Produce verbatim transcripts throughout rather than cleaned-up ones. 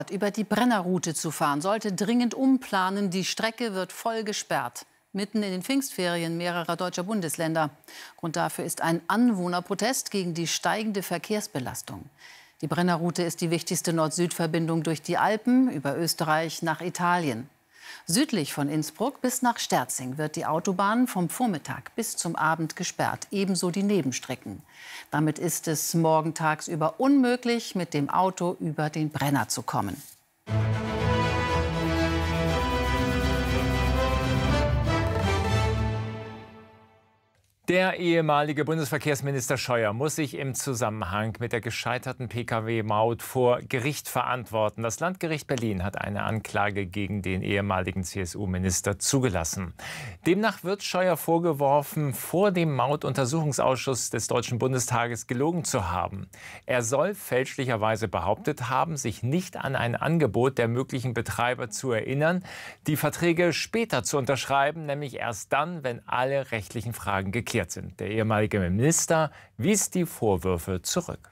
Über die Brennerroute zu fahren, sollte dringend umplanen. Die Strecke wird voll gesperrt. Mitten in den Pfingstferien mehrerer deutscher Bundesländer. Grund dafür ist ein Anwohnerprotest gegen die steigende Verkehrsbelastung. Die Brennerroute ist die wichtigste Nord-Süd-Verbindung durch die Alpen über Österreich nach Italien. Südlich von Innsbruck bis nach Sterzing wird die Autobahn vom Vormittag bis zum Abend gesperrt, ebenso die Nebenstrecken. Damit ist es morgen tagsüber unmöglich, mit dem Auto über den Brenner zu kommen. Der ehemalige Bundesverkehrsminister Scheuer muss sich im Zusammenhang mit der gescheiterten Pkw-Maut vor Gericht verantworten. Das Landgericht Berlin hat eine Anklage gegen den ehemaligen C S U-Minister zugelassen. Demnach wird Scheuer vorgeworfen, vor dem Mautuntersuchungsausschuss des Deutschen Bundestages gelogen zu haben. Er soll fälschlicherweise behauptet haben, sich nicht an ein Angebot der möglichen Betreiber zu erinnern, die Verträge später zu unterschreiben, nämlich erst dann, wenn alle rechtlichen Fragen geklärt sind. Der ehemalige Minister wies die Vorwürfe zurück.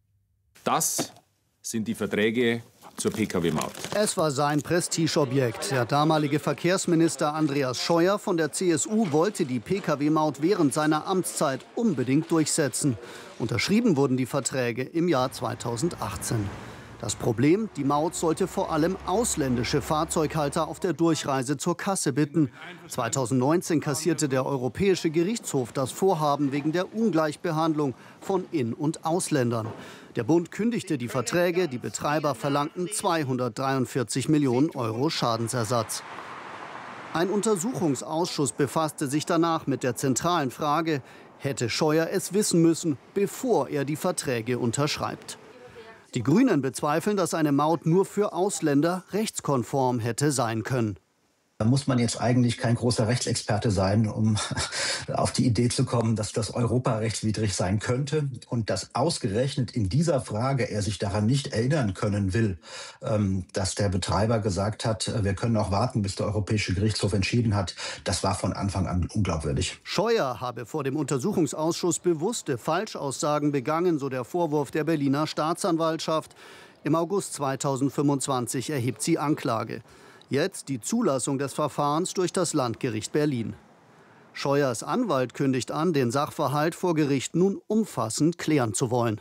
Das sind die Verträge zur Pkw-Maut. Es war sein Prestigeobjekt. Der damalige Verkehrsminister Andreas Scheuer von der C S U wollte die Pkw-Maut während seiner Amtszeit unbedingt durchsetzen. Unterschrieben wurden die Verträge im Jahr zweitausendachtzehn. Das Problem, die Maut sollte vor allem ausländische Fahrzeughalter auf der Durchreise zur Kasse bitten. zweitausendneunzehn kassierte der Europäische Gerichtshof das Vorhaben wegen der Ungleichbehandlung von In- und Ausländern. Der Bund kündigte die Verträge, die Betreiber verlangten zweihundertdreiundvierzig Millionen Euro Schadensersatz. Ein Untersuchungsausschuss befasste sich danach mit der zentralen Frage, hätte Scheuer es wissen müssen, bevor er die Verträge unterschreibt. Die Grünen bezweifeln, dass eine Maut nur für Ausländer rechtskonform hätte sein können. Da muss man jetzt eigentlich kein großer Rechtsexperte sein, um auf die Idee zu kommen, dass das europarechtswidrig sein könnte. Und dass ausgerechnet in dieser Frage er sich daran nicht erinnern können will, dass der Betreiber gesagt hat, wir können auch warten, bis der Europäische Gerichtshof entschieden hat, das war von Anfang an unglaubwürdig. Scheuer habe vor dem Untersuchungsausschuss bewusste Falschaussagen begangen, so der Vorwurf der Berliner Staatsanwaltschaft. Im August zweitausendfünfundzwanzig erhebt sie Anklage. Jetzt die Zulassung des Verfahrens durch das Landgericht Berlin. Scheuers Anwalt kündigt an, den Sachverhalt vor Gericht nun umfassend klären zu wollen.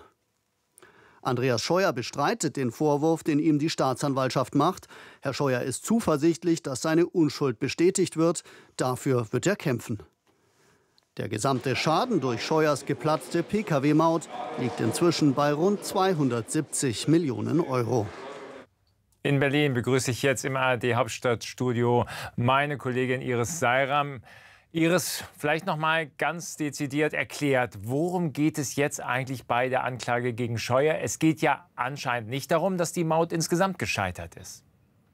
Andreas Scheuer bestreitet den Vorwurf, den ihm die Staatsanwaltschaft macht. Herr Scheuer ist zuversichtlich, dass seine Unschuld bestätigt wird. Dafür wird er kämpfen. Der gesamte Schaden durch Scheuers geplatzte Pkw-Maut liegt inzwischen bei rund zweihundertsiebzig Millionen Euro. In Berlin begrüße ich jetzt im A R D-Hauptstadtstudio meine Kollegin Iris Seiram. Iris, vielleicht noch mal ganz dezidiert erklärt, worum geht es jetzt eigentlich bei der Anklage gegen Scheuer? Es geht ja anscheinend nicht darum, dass die Maut insgesamt gescheitert ist.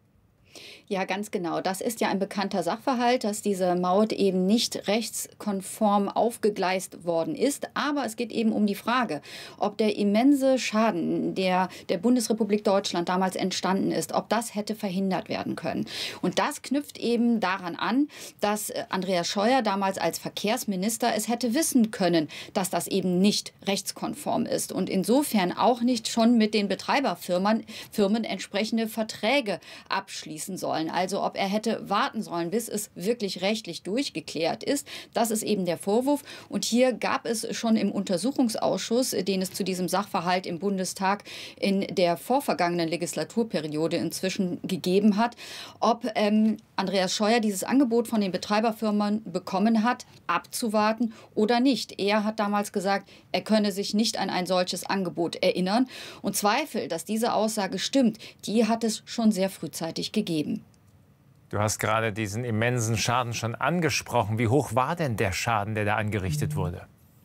Ja, ganz genau. Das ist ja ein bekannter Sachverhalt, dass diese Maut eben nicht rechtskonform aufgegleist worden ist. Aber es geht eben um die Frage, ob der immense Schaden, der der Bundesrepublik Deutschland damals entstanden ist, ob das hätte verhindert werden können. Und das knüpft eben daran an, dass Andreas Scheuer damals als Verkehrsminister es hätte wissen können, dass das eben nicht rechtskonform ist und insofern auch nicht schon mit den Betreiberfirmen Firmen entsprechende Verträge abschließen soll. Also ob er hätte warten sollen, bis es wirklich rechtlich durchgeklärt ist. Das ist eben der Vorwurf. Und hier gab es schon im Untersuchungsausschuss, den es zu diesem Sachverhalt im Bundestag in der vorvergangenen Legislaturperiode inzwischen gegeben hat, ob ähm, Andreas Scheuer dieses Angebot von den Betreiberfirmen bekommen hat, abzuwarten oder nicht. Er hat damals gesagt, er könne sich nicht an ein solches Angebot erinnern. Und Zweifel, dass diese Aussage stimmt, die hat es schon sehr frühzeitig gegeben. Du hast gerade diesen immensen Schaden schon angesprochen. Wie hoch war denn der Schaden, der da angerichtet wurde?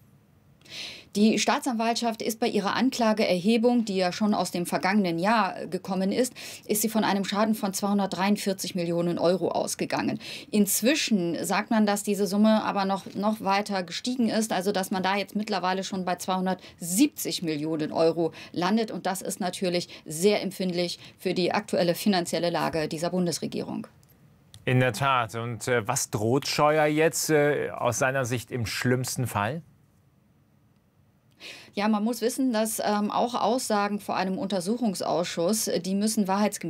Die Staatsanwaltschaft ist bei ihrer Anklageerhebung, die ja schon aus dem vergangenen Jahr gekommen ist, ist sie von einem Schaden von zweihundertdreiundvierzig Millionen Euro ausgegangen. Inzwischen sagt man, dass diese Summe aber noch, noch weiter gestiegen ist, also dass man da jetzt mittlerweile schon bei zweihundertsiebzig Millionen Euro landet. Und das ist natürlich sehr empfindlich für die aktuelle finanzielle Lage dieser Bundesregierung. In der Tat. Und äh, was droht Scheuer jetzt äh, aus seiner Sicht im schlimmsten Fall? Ja, man muss wissen, dass ähm, auch Aussagen vor einem Untersuchungsausschuss, die müssen wahrheitsgemäß